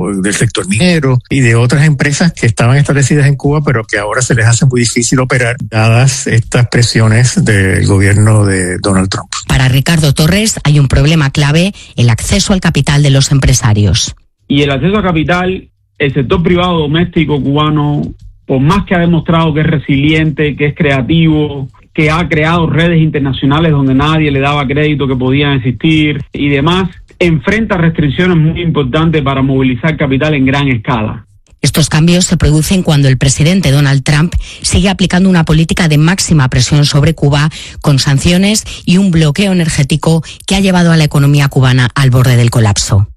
del sector minero y de otras empresas que estaban establecidas en Cuba, pero que ahora se les hace muy difícil operar dadas estas presiones del gobierno de Donald Trump. Para Ricardo Torres hay un problema clave: el acceso al capital de los empresarios. Y el acceso a capital, el sector privado doméstico cubano, por más que ha demostrado que es resiliente, que es creativo, que ha creado redes internacionales donde nadie le daba crédito que podían existir y demás, enfrenta restricciones muy importantes para movilizar capital en gran escala. Estos cambios se producen cuando el presidente Donald Trump sigue aplicando una política de máxima presión sobre Cuba, con sanciones y un bloqueo energético que ha llevado a la economía cubana al borde del colapso.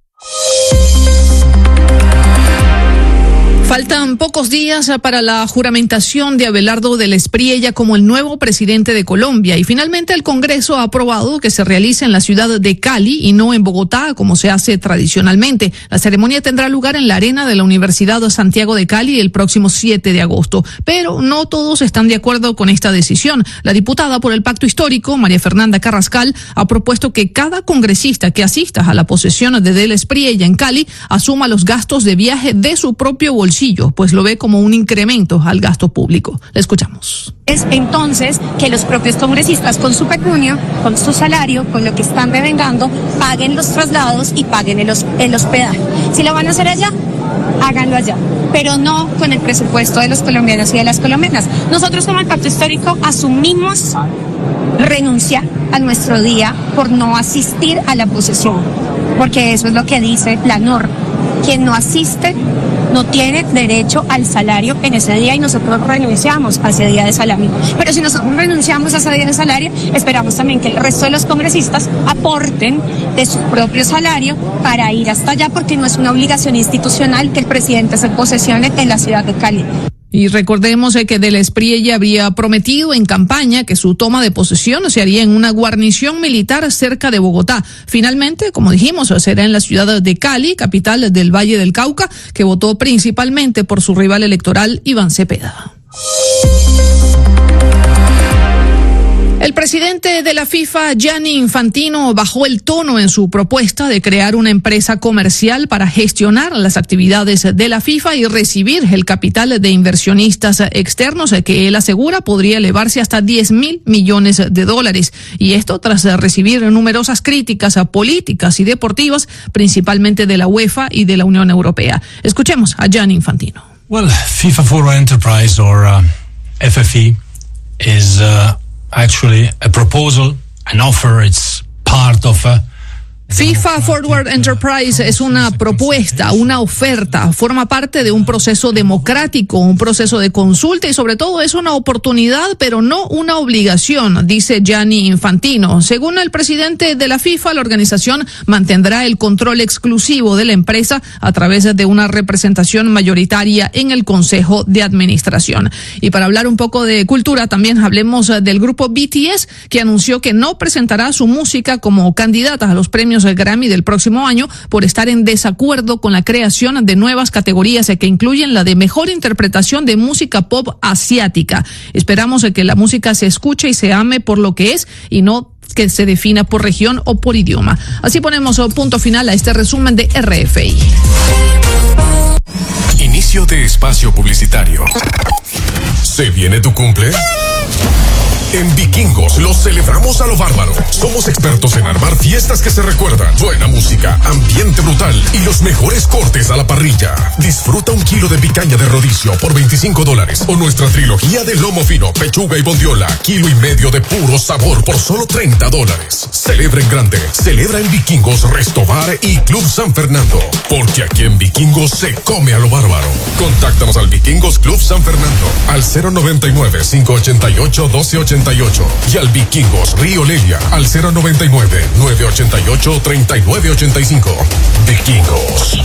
Faltan pocos días para la juramentación de Abelardo del Espriella como el nuevo presidente de Colombia, y finalmente el Congreso ha aprobado que se realice en la ciudad de Cali y no en Bogotá, como se hace tradicionalmente. La ceremonia tendrá lugar en la arena de la Universidad de Santiago de Cali el próximo 7 de agosto. Pero no todos están de acuerdo con esta decisión. La diputada por el Pacto Histórico, María Fernanda Carrascal, ha propuesto que cada congresista que asista a la posesión de del Espriella en Cali asuma los gastos de viaje de su propio bolsillo, pues lo ve como un incremento al gasto público. Le escuchamos. Es entonces que los propios congresistas con su pecunio, con su salario, con lo que están devengando, paguen los traslados y paguen el hospedaje. Si lo van a hacer allá, háganlo allá, pero no con el presupuesto de los colombianos y de las colombianas. Nosotros como el Pacto Histórico asumimos renunciar a nuestro día por no asistir a la posesión, porque eso es lo que dice la norma. Quien no asiste no tiene derecho al salario en ese día, y nosotros renunciamos a ese día de salario. Pero si nosotros renunciamos a ese día de salario, esperamos también que el resto de los congresistas aporten de su propio salario para ir hasta allá, porque no es una obligación institucional que el presidente se posesione en la ciudad de Cali. Y recordemos que del Espriella había prometido en campaña que su toma de posesión se haría en una guarnición militar cerca de Bogotá. Finalmente, como dijimos, será en la ciudad de Cali, capital del Valle del Cauca, que votó principalmente por su rival electoral, Iván Cepeda. El presidente de la FIFA, Gianni Infantino, bajó el tono en su propuesta de crear una empresa comercial para gestionar las actividades de la FIFA y recibir el capital de inversionistas externos, que él asegura podría elevarse hasta $10.000 millones. Y esto tras recibir numerosas críticas a políticas y deportivas, principalmente de la UEFA y de la Unión Europea. Escuchemos a Gianni Infantino. Well, FIFA Forward Enterprise, or FFE, is actually a proposal, an offer. It's part of FIFA Forward Enterprise es una propuesta, una oferta, forma parte de un proceso democrático, un proceso de consulta, y sobre todo es una oportunidad, pero no una obligación, dice Gianni Infantino. Según el presidente de la FIFA, la organización mantendrá el control exclusivo de la empresa a través de una representación mayoritaria en el Consejo de Administración. Y para hablar un poco de cultura, también hablemos del grupo BTS, que anunció que no presentará su música como candidata a los premios Grammy del próximo año por estar en desacuerdo con la creación de nuevas categorías que incluyen la de mejor interpretación de música pop asiática. Esperamos que la música se escuche y se ame por lo que es y no que se defina por región o por idioma. Así ponemos punto final a este resumen de RFI. Inicio de espacio publicitario. ¿Se viene tu cumple? En Vikingos lo celebramos a lo bárbaro. Somos expertos en armar fiestas que se recuerdan, buena música, ambiente brutal y los mejores cortes a la parrilla. Disfruta 1 kilo de picaña de rodicio por $25 o nuestra trilogía de lomo fino, pechuga y bondiola, 1,5 kilos de puro sabor por solo $30. Celebra en grande, celebra en Vikingos, Restobar y Club San Fernando, porque aquí en Vikingos se come a lo bárbaro. Contáctanos al Vikingos Club San Fernando al 099-588-1288 y al Vikingos Río Lelia al 099-988-3985. Vikingos.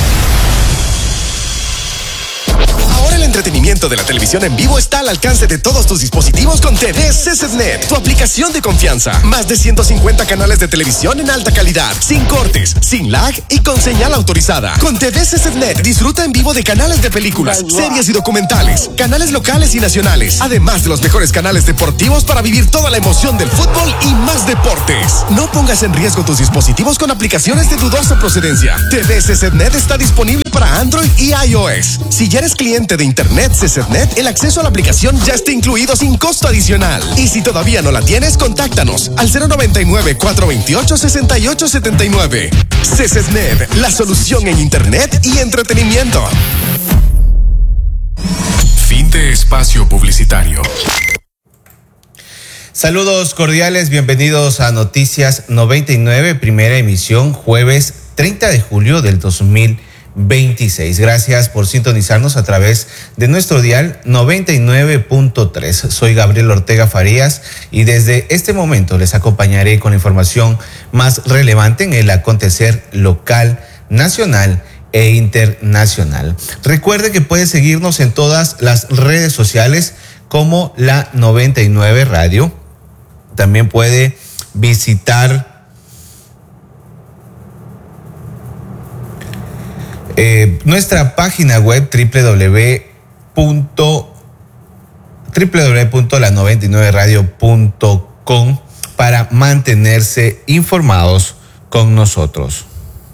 Ahora el entretenimiento de la televisión en vivo está al alcance de todos tus dispositivos con TV CCTNet, tu aplicación de confianza. Más de 150 canales de televisión en alta calidad, sin cortes, sin lag y con señal autorizada. Con TV CCTNet disfruta en vivo de canales de películas, series y documentales, canales locales y nacionales, además de los mejores canales deportivos para vivir toda la emoción del fútbol y más deportes. No pongas en riesgo tus dispositivos con aplicaciones de dudosa procedencia. TV CCTNet está disponible para Android y iOS. Si ya eres cliente de Internet CCNet, el acceso a la aplicación ya está incluido sin costo adicional. Y si todavía no la tienes, contáctanos al 099-428-6879. CCNet, la solución en Internet y entretenimiento. Fin de espacio publicitario. Saludos cordiales, bienvenidos a Noticias 99, primera emisión, jueves 30 de julio del 2026. Gracias por sintonizarnos a través de nuestro dial 99.3. Soy Gabriel Ortega Farías y desde este momento les acompañaré con la información más relevante en el acontecer local, nacional e internacional. Recuerde que puede seguirnos en todas las redes sociales como la 99 Radio. También puede visitar nuestra página web www.la99radio.com para mantenerse informados con nosotros.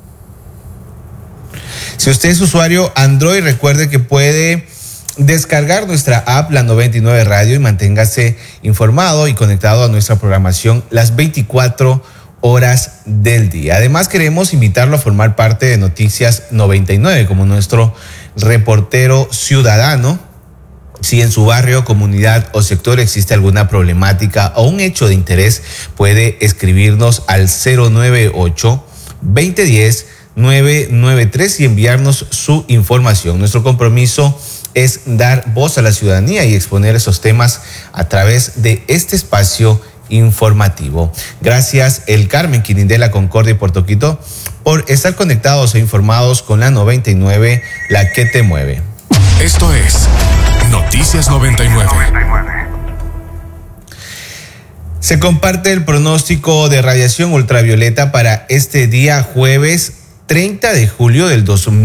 Si usted es usuario Android, recuerde que puede descargar nuestra app, la 99 Radio, y manténgase informado y conectado a nuestra programación las 24 horas del día. Además, queremos invitarlo a formar parte de Noticias 99 como nuestro reportero ciudadano. Si en su barrio, comunidad o sector existe alguna problemática o un hecho de interés, puede escribirnos al 098-2010-993 y enviarnos su información. Nuestro compromiso es dar voz a la ciudadanía y exponer esos temas a través de este espacio informativo. Gracias, El Carmen, Quirindela, Concordia y Puerto Quito, por estar conectados e informados con la 99, la que te mueve. Esto es Noticias 99. Se comparte el pronóstico de radiación ultravioleta para este día jueves 30 de julio del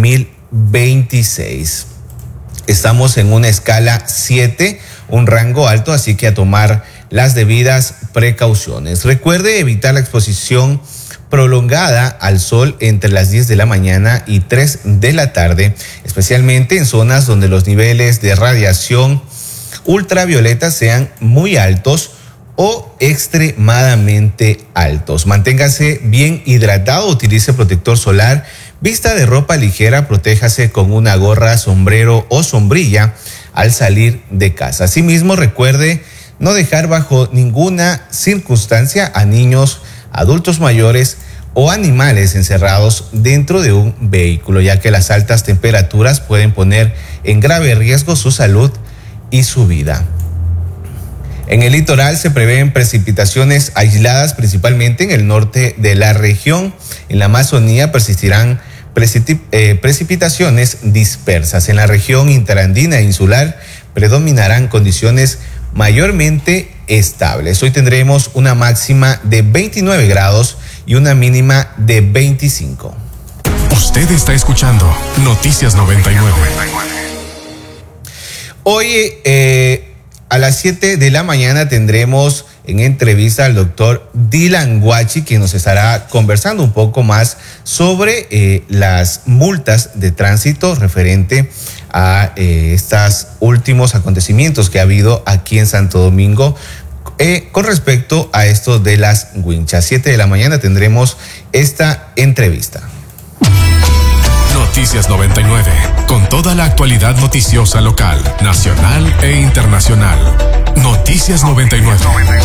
2026. Estamos en una escala 7, un rango alto, así que a tomar las debidas precauciones. Recuerde evitar la exposición prolongada al sol entre las 10 de la mañana y 3 de la tarde, especialmente en zonas donde los niveles de radiación ultravioleta sean muy altos o extremadamente altos. Manténgase bien hidratado, utilice protector solar, vista de ropa ligera, protéjase con una gorra, sombrero o sombrilla al salir de casa. Asimismo, recuerde no dejar bajo ninguna circunstancia a niños, adultos mayores o animales encerrados dentro de un vehículo, ya que las altas temperaturas pueden poner en grave riesgo su salud y su vida. En el litoral se prevén precipitaciones aisladas, principalmente en el norte de la región. En la Amazonía persistirán precipitaciones dispersas. En la región interandina e insular predominarán condiciones mayormente estables. Hoy tendremos una máxima de 29 grados y una mínima de 25. Usted está escuchando Noticias 99. Hoy a las 7 de la mañana tendremos en entrevista al doctor Dylan Guachi, quien nos estará conversando un poco más sobre las multas de tránsito referente a estos últimos acontecimientos que ha habido aquí en Santo Domingo con respecto a esto de las winchas. 7 de la mañana tendremos esta entrevista. Noticias 99, con toda la actualidad noticiosa local, nacional e internacional. Noticias 99.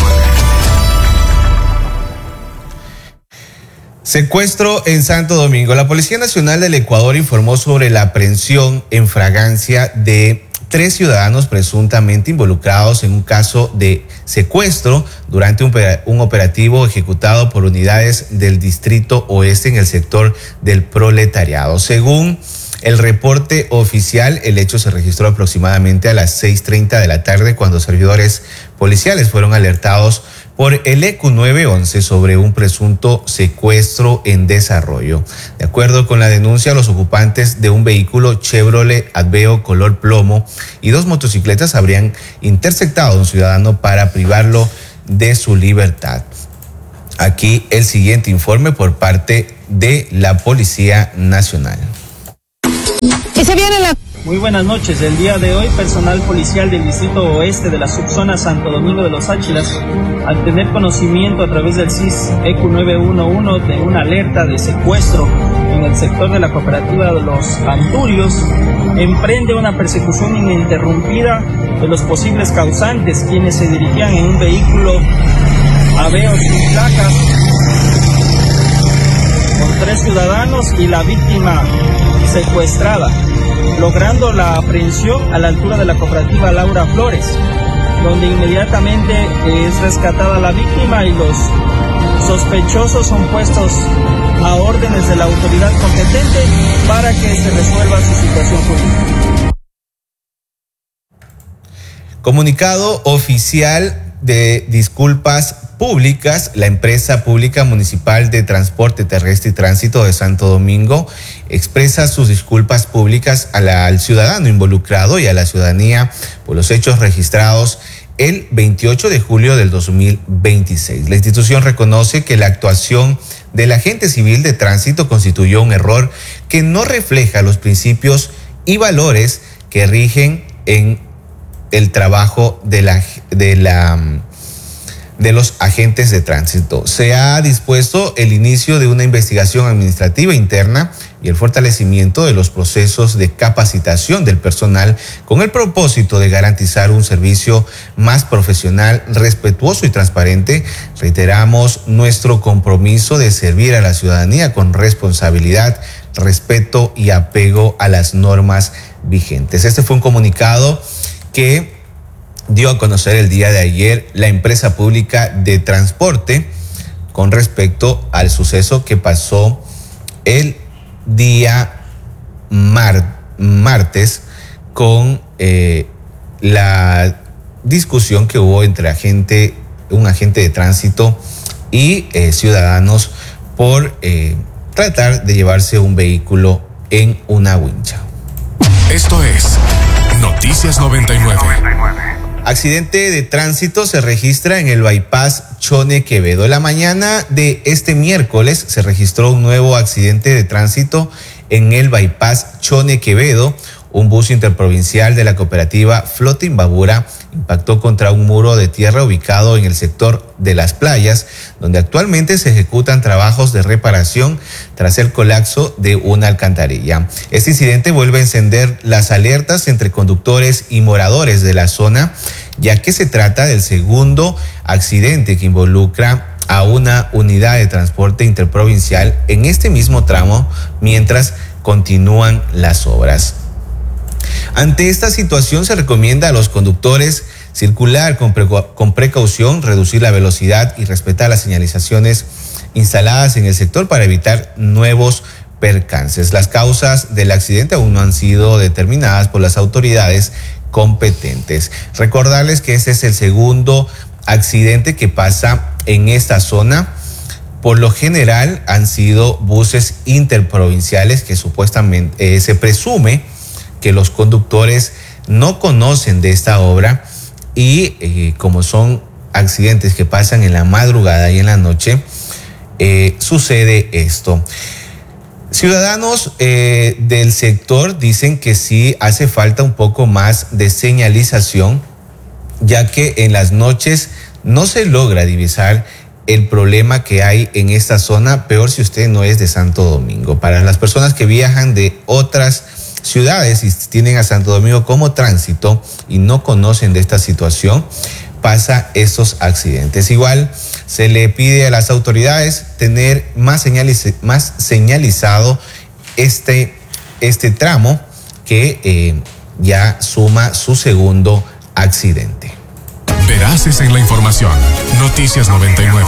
Secuestro en Santo Domingo. La Policía Nacional del Ecuador informó sobre la aprehensión en fragancia de 3 ciudadanos presuntamente involucrados en un caso de secuestro durante un operativo ejecutado por unidades del Distrito Oeste en el sector del Proletariado. Según el reporte oficial, el hecho se registró aproximadamente a las 6:30 de la tarde cuando servidores policiales fueron alertados por el EQ 911 sobre un presunto secuestro en desarrollo. De acuerdo con la denuncia, los ocupantes de un vehículo Chevrolet Adveo color plomo y 2 motocicletas habrían interceptado a un ciudadano para privarlo de su libertad. Aquí el siguiente informe por parte de la Policía Nacional. Y se viene la... Muy buenas noches. El día de hoy, personal policial del Distrito Oeste de la subzona Santo Domingo de los Áchilas, al tener conocimiento a través del CIS EQ 911 de una alerta de secuestro en el sector de la cooperativa de los Anturios, emprende una persecución ininterrumpida de los posibles causantes, quienes se dirigían en un vehículo Aveo sin placas con 3 ciudadanos y la víctima secuestrada, logrando la aprehensión a la altura de la cooperativa Laura Flores, donde inmediatamente es rescatada la víctima y los sospechosos son puestos a órdenes de la autoridad competente para que se resuelva su situación jurídica. Comunicado oficial de disculpas públicas. La empresa pública municipal de transporte terrestre y tránsito de Santo Domingo expresa sus disculpas públicas al ciudadano involucrado y a la ciudadanía por los hechos registrados el 28 de julio del 2026. La institución reconoce que la actuación del agente civil de tránsito constituyó un error que no refleja los principios y valores que rigen en el trabajo de los agentes de tránsito. Se ha dispuesto el inicio de una investigación administrativa interna y el fortalecimiento de los procesos de capacitación del personal con el propósito de garantizar un servicio más profesional, respetuoso y transparente. Reiteramos nuestro compromiso de servir a la ciudadanía con responsabilidad, respeto y apego a las normas vigentes. Este fue un comunicado que dio a conocer el día de ayer la empresa pública de transporte con respecto al suceso que pasó el día martes con la discusión que hubo entre un agente de tránsito y ciudadanos por tratar de llevarse un vehículo en una wincha. Esto es Noticias 99. Accidente de tránsito se registra en el bypass Chone Quevedo. La mañana de este miércoles se registró un nuevo accidente de tránsito en el bypass Chone Quevedo. Un bus interprovincial de la cooperativa Flota Imbabura impactó contra un muro de tierra ubicado en el sector de Las Playas, donde actualmente se ejecutan trabajos de reparación tras el colapso de una alcantarilla. Este incidente vuelve a encender las alertas entre conductores y moradores de la zona, ya que se trata del segundo accidente que involucra a una unidad de transporte interprovincial en este mismo tramo mientras continúan las obras. Ante esta situación se recomienda a los conductores circular con precaución, reducir la velocidad y respetar las señalizaciones instaladas en el sector para evitar nuevos percances. Las causas del accidente aún no han sido determinadas por las autoridades competentes. Recordarles que este es el segundo accidente que pasa en esta zona. Por lo general han sido buses interprovinciales que supuestamente se presume que los conductores no conocen de esta obra y como son accidentes que pasan en la madrugada y en la noche, sucede esto. Ciudadanos del sector dicen que sí hace falta un poco más de señalización, ya que en las noches no se logra divisar el problema que hay en esta zona, peor si usted no es de Santo Domingo. Para las personas que viajan de otras ciudades y tienen a Santo Domingo como tránsito y no conocen de esta situación, pasa estos accidentes. Igual se le pide a las autoridades tener más señalizado este tramo que ya suma su segundo accidente. Veraces en la información. Noticias 99.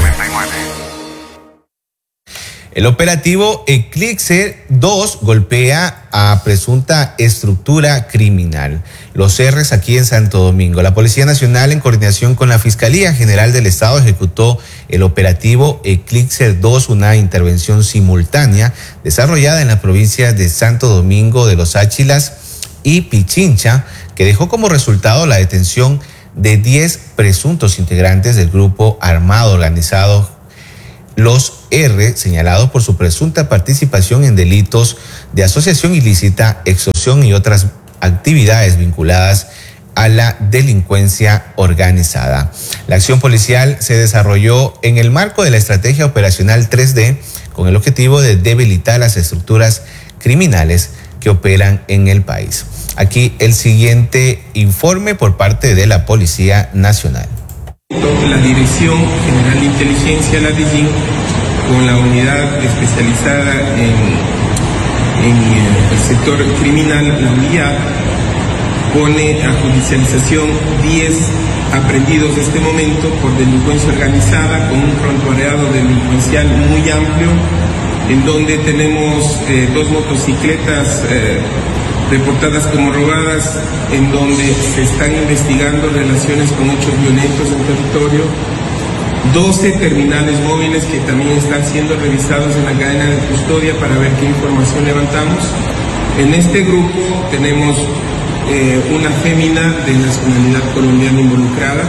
El operativo Eclipse 2 golpea a presunta estructura criminal. Los R's aquí en Santo Domingo. La Policía Nacional, en coordinación con la Fiscalía General del Estado, ejecutó el operativo Eclipse 2, una intervención simultánea desarrollada en las provincias de Santo Domingo de los Áchilas y Pichincha, que dejó como resultado la detención de 10 presuntos integrantes del grupo armado organizado Los R., señalado por su presunta participación en delitos de asociación ilícita, extorsión y otras actividades vinculadas a la delincuencia organizada. La acción policial se desarrolló en el marco de la estrategia operacional 3D con el objetivo de debilitar las estructuras criminales que operan en el país. Aquí el siguiente informe por parte de la Policía Nacional. La Dirección General de Inteligencia, la DIGIN, con la unidad especializada en el sector criminal, la UIA, pone a judicialización 10 aprehendidos de este momento por delincuencia organizada, con un prontuariado delincuencial muy amplio, en donde tenemos 2 motocicletas reportadas como robadas, en donde se están investigando relaciones con hechos violentos en territorio, 12 terminales móviles que también están siendo revisados en la cadena de custodia para ver qué información levantamos. En este grupo tenemos una fémina de nacionalidad colombiana involucrada,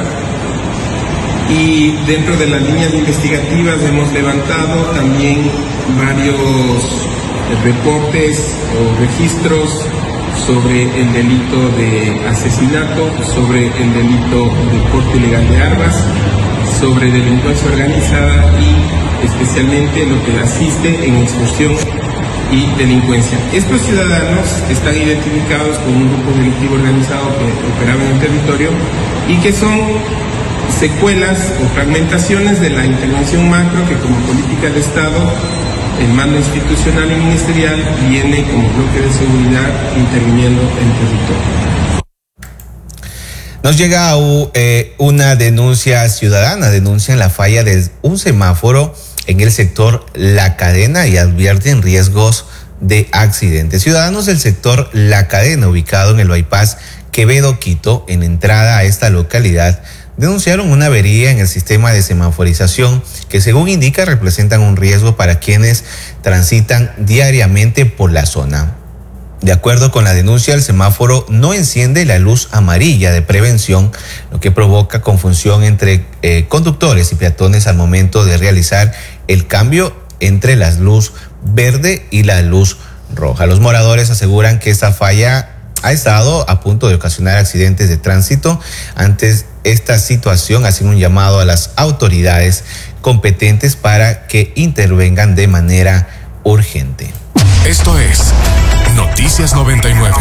y dentro de las líneas investigativas hemos levantado también varios reportes o registros sobre el delito de asesinato, sobre el delito de porte ilegal de armas, sobre delincuencia organizada y especialmente lo que asiste en extorsión y delincuencia. Estos ciudadanos están identificados con un grupo delictivo organizado que operaba en el territorio y que son secuelas o fragmentaciones de la intervención macro que, como política de Estado, el mando institucional y ministerial viene como bloque de seguridad interviniendo en territorio. Nos llega una denuncia ciudadana, denuncian la falla de un semáforo en el sector La Cadena y advierten riesgos de accidentes. Ciudadanos del sector La Cadena, ubicado en el bypass Quevedo-Quito, en entrada a esta localidad, denunciaron una avería en el sistema de semaforización que, según indica, representan un riesgo para quienes transitan diariamente por la zona. De acuerdo con la denuncia, el semáforo no enciende la luz amarilla de prevención, lo que provoca confusión entre conductores y peatones al momento de realizar el cambio entre la luz verde y la luz roja. Los moradores aseguran que esta falla ha estado a punto de ocasionar accidentes de tránsito. Ante esta situación, hacen un llamado a las autoridades competentes para que intervengan de manera urgente. Esto es Noticias 99.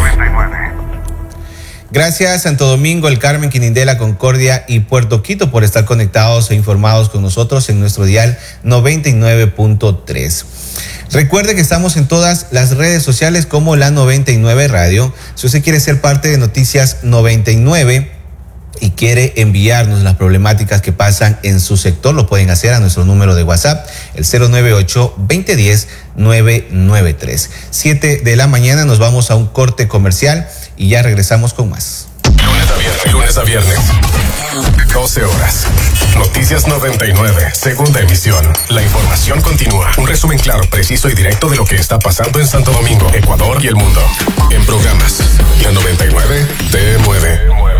Gracias Santo Domingo, El Carmen, Quinindela, Concordia y Puerto Quito por estar conectados e informados con nosotros en nuestro dial 99.3. Recuerde que estamos en todas las redes sociales como La 99 Radio. Si usted quiere ser parte de Noticias 99 y quiere enviarnos las problemáticas que pasan en su sector, lo pueden hacer a nuestro número de WhatsApp, el 098-2010-993. 7 de la mañana, nos vamos a un corte comercial y ya regresamos con más. Lunes a viernes, 12 horas. Noticias 99, segunda emisión. La información continúa. Un resumen claro, preciso y directo de lo que está pasando en Santo Domingo, Ecuador y el mundo. En programas, La 99 te mueve.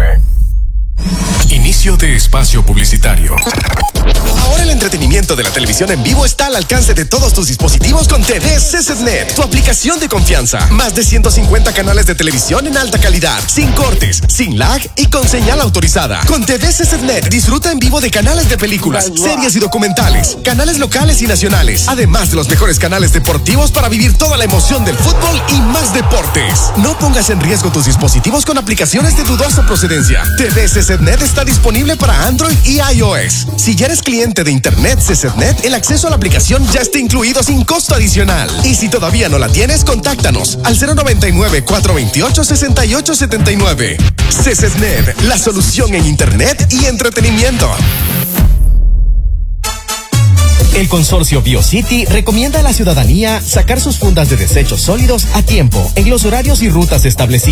Inicio de espacio publicitario. Ahora el entretenimiento de la televisión en vivo está al alcance de todos tus dispositivos con TV CCTNet, tu aplicación de confianza. Más de 150 canales de televisión en alta calidad, sin cortes, sin lag y con señal autorizada. Con TV CCTNet disfruta en vivo de canales de películas, series y documentales, canales locales y nacionales, además de los mejores canales deportivos para vivir toda la emoción del fútbol y más deportes. No pongas en riesgo tus dispositivos con aplicaciones de dudosa procedencia. TV CCTNet está disponible para Android y iOS. Si ya eres cliente de Internet CCTNet, el acceso a la aplicación ya está incluido sin costo adicional. Y si todavía no la tienes, contáctanos al 099-428-6879. CCTNet, la solución en Internet y entretenimiento. El consorcio BioCity recomienda a la ciudadanía sacar sus fundas de desechos sólidos a tiempo en los horarios y rutas establecidos.